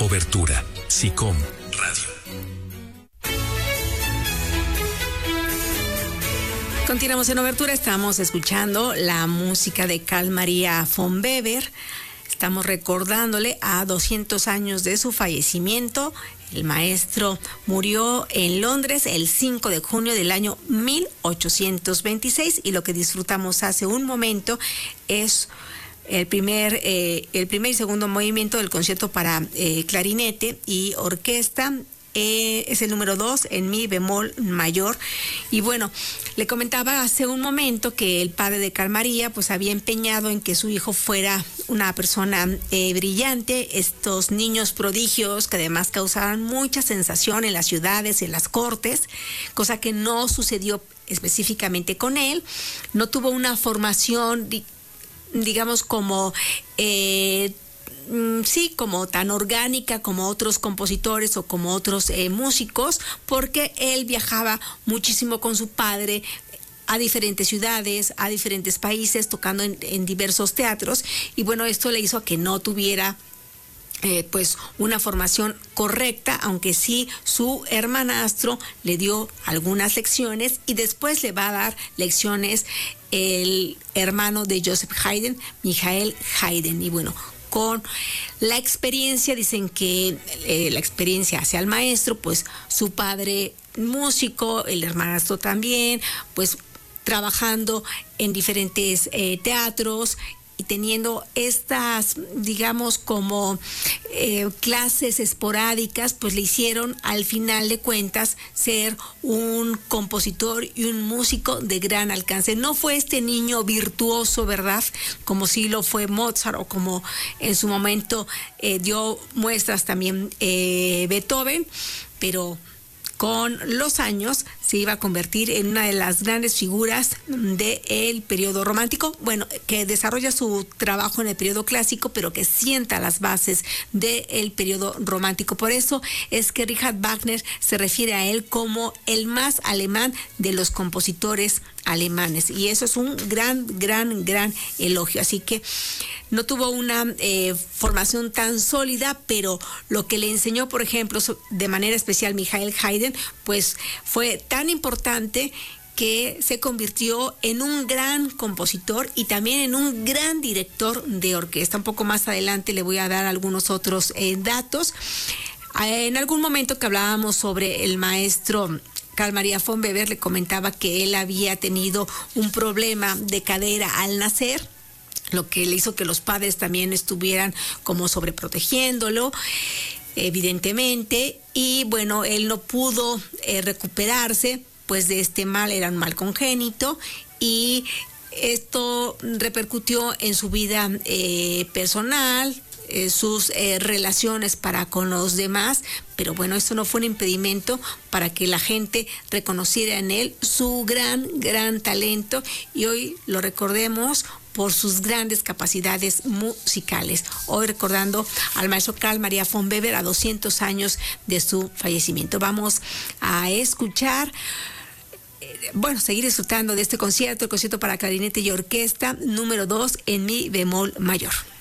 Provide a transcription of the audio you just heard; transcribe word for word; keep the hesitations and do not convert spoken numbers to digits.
Obertura, SICOM Radio. Continuamos en Obertura, estamos escuchando la música de Carl Maria von Weber. Estamos recordándole a doscientos años de su fallecimiento. El maestro murió en Londres el cinco de junio del año mil ochocientos veintiséis y lo que disfrutamos hace un momento es el primer, eh, el primer y segundo movimiento del concierto para eh, clarinete y orquesta. Eh, es el número dos en mi bemol mayor. Y bueno, le comentaba hace un momento que el padre de Carl Maria pues había empeñado en que su hijo fuera una persona eh, brillante, estos niños prodigios que además causaban mucha sensación en las ciudades, en las cortes, cosa que no sucedió específicamente con él. No tuvo una formación, digamos, como... Eh, sí, como tan orgánica como otros compositores o como otros eh, músicos, porque él viajaba muchísimo con su padre a diferentes ciudades, a diferentes países, tocando en, en diversos teatros, y bueno, esto le hizo a que no tuviera Eh, pues una formación correcta, aunque sí su hermanastro le dio algunas lecciones y después le va a dar lecciones el hermano de Joseph Haydn, Michael Haydn. Y bueno, con la experiencia, dicen que eh, la experiencia hacia el maestro, pues su padre músico, el hermanastro también, pues trabajando en diferentes eh, teatros y teniendo estas, digamos, como eh, clases esporádicas, pues le hicieron al final de cuentas ser un compositor y un músico de gran alcance. No fue este niño virtuoso, ¿verdad?, como sí lo fue Mozart o como en su momento eh, dio muestras también eh, Beethoven, pero con los años se iba a convertir en una de las grandes figuras del periodo romántico, bueno, que desarrolla su trabajo en el periodo clásico, pero que sienta las bases del periodo romántico. Por eso es que Richard Wagner se refiere a él como el más alemán de los compositores alemanes, y eso es un gran, gran, gran elogio. Así que no tuvo una eh, formación tan sólida, pero lo que le enseñó, por ejemplo, de manera especial Michael Haydn, pues fue tan importante que se convirtió en un gran compositor y también en un gran director de orquesta. Un poco más adelante le voy a dar algunos otros eh, datos. En algún momento que hablábamos sobre el maestro Carl Maria von Weber, le comentaba que él había tenido un problema de cadera al nacer, lo que le hizo que los padres también estuvieran como sobreprotegiéndolo, evidentemente, y bueno, él no pudo eh, recuperarse pues de este mal, era un mal congénito, y esto repercutió en su vida eh, personal, eh, sus eh, relaciones para con los demás, pero bueno, esto no fue un impedimento para que la gente reconociera en él su gran, gran talento, y hoy lo recordemos por sus grandes capacidades musicales. Hoy recordando al maestro Carl Maria von Weber a doscientos años de su fallecimiento. Vamos a escuchar, eh, bueno, seguir disfrutando de este concierto, el concierto para clarinete y orquesta número dos en mi bemol mayor.